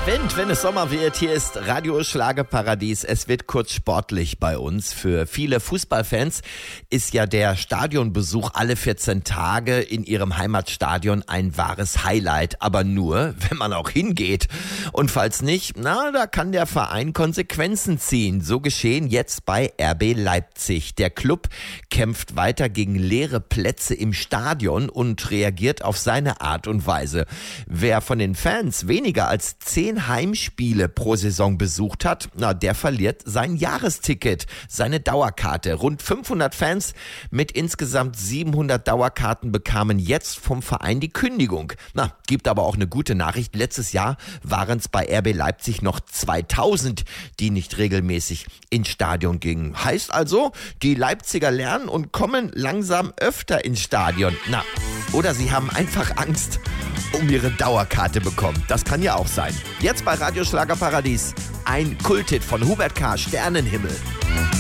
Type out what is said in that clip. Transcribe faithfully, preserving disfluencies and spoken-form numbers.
Wind, wenn es Sommer wird. Hier ist Radio Schlagerparadies. Es wird kurz sportlich bei uns. Für viele Fußballfans ist ja der Stadionbesuch alle vierzehn Tage in ihrem Heimatstadion ein wahres Highlight. Aber nur, wenn man auch hingeht. Und falls nicht, na, da kann der Verein Konsequenzen ziehen. So geschehen jetzt bei R B Leipzig. Der Club kämpft weiter gegen leere Plätze im Stadion und reagiert auf seine Art und Weise. Wer von den Fans weniger als zehn Heimspiele pro Saison besucht hat, na, der verliert sein Jahresticket, seine Dauerkarte. Rund fünfhundert Fans mit insgesamt siebenhundert Dauerkarten bekamen jetzt vom Verein die Kündigung. Na, gibt aber auch eine gute Nachricht. Letztes Jahr waren es bei R B Leipzig noch zweitausend, die nicht regelmäßig ins Stadion gingen. Heißt also, die Leipziger lernen und kommen langsam öfter ins Stadion. Na, oder sie haben einfach Angst um ihre Dauerkarte bekommen. Das kann ja auch sein. Jetzt bei Radio Schlagerparadies ein Kulthit von Hubert K., Sternenhimmel.